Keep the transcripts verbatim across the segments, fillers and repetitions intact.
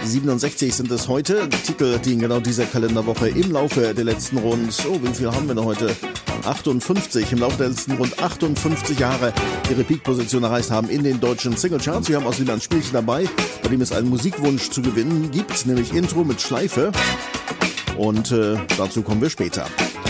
siebenundsechzig sind es heute. Titel, die in genau dieser Kalenderwoche im Laufe der letzten rund, oh, wie viel haben wir noch heute? achtundfünfzig, im Laufe der letzten rund achtundfünfzig Jahre ihre Peak-Position erreicht haben in den deutschen Singlecharts. Wir haben außerdem ein Spielchen dabei, bei dem es einen Musikwunsch zu gewinnen gibt, nämlich Intro mit Schleife. Und äh, dazu kommen wir später.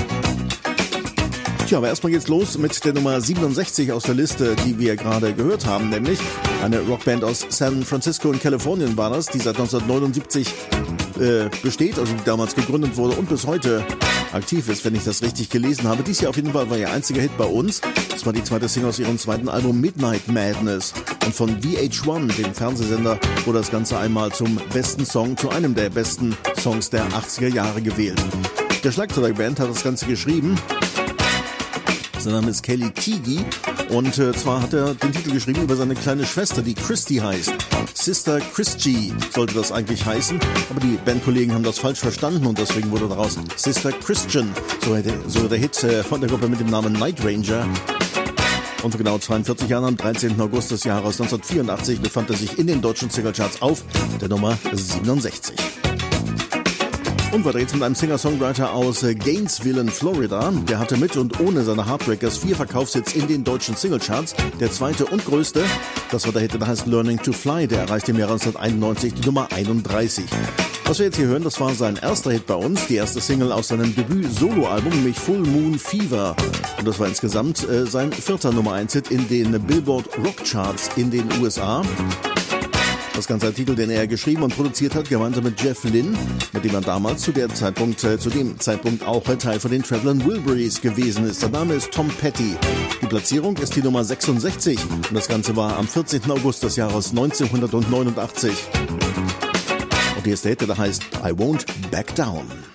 Tja, aber erstmal geht's los mit der Nummer siebenundsechzig aus der Liste, die wir gerade gehört haben, nämlich eine Rockband aus San Francisco in Kalifornien war das, die seit neunzehnhundertneunundsiebzig äh, besteht, also die damals gegründet wurde und bis heute aktiv ist, wenn ich das richtig gelesen habe. Dies Jahr auf jeden Fall war ihr einziger Hit bei uns. Das war die zweite Single aus ihrem zweiten Album Midnight Madness. Und von V H eins, dem Fernsehsender, wurde das Ganze einmal zum besten Song, zu einem der besten Songs der achtziger Jahre gewählt. Der Schlagzeuger der Band hat das Ganze geschrieben. Sein Name ist Kelly Keagy und äh, zwar hat er den Titel geschrieben über seine kleine Schwester, die Christy heißt. Sister Christy sollte das eigentlich heißen, aber die Bandkollegen haben das falsch verstanden und deswegen wurde daraus Sister Christian, so, hätte, so der Hit äh, von der Gruppe mit dem Namen Night Ranger. Und vor genau zweiundvierzig Jahren, am dreizehnten August des Jahres neunzehnhundertvierundachtzig, befand er sich in den deutschen Singlecharts auf der Nummer siebenundsechzig. Und weiter geht's mit einem Singer-Songwriter aus Gainesville in Florida. Der hatte mit und ohne seine Heartbreakers vier Verkaufshits in den deutschen Singlecharts. Der zweite und größte, das war der Hit, der heißt Learning to Fly. Der erreichte im Jahr neunzehnhunderteinundneunzig die Nummer einunddreißig. Was wir jetzt hier hören, das war sein erster Hit bei uns. Die erste Single aus seinem Debüt-Solo-Album, nämlich Full Moon Fever. Und das war insgesamt äh, sein vierter Nummer eins Hit in den Billboard Rock Charts in den U S A. Das Ganze ein Titel, den er geschrieben und produziert hat, gemeinsam mit Jeff Lynne, mit dem er damals zu, der Zeitpunkt, äh, zu dem Zeitpunkt auch Teil von den Traveling Wilburys gewesen ist. Der Name ist Tom Petty. Die Platzierung ist die Nummer sechsundsechzig und das Ganze war am vierzehnten August des Jahres neunzehnhundertneunundachtzig. Und hier ist der Hit, der heißt I Won't Back Down.